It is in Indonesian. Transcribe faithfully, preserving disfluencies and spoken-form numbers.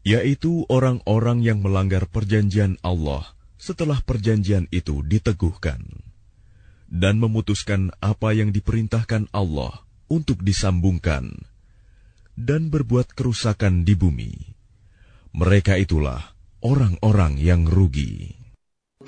yaitu orang-orang yang melanggar perjanjian Allah setelah perjanjian itu diteguhkan, dan memutuskan apa yang diperintahkan Allah untuk disambungkan, dan berbuat kerusakan di bumi. Mereka itulah orang-orang yang rugi.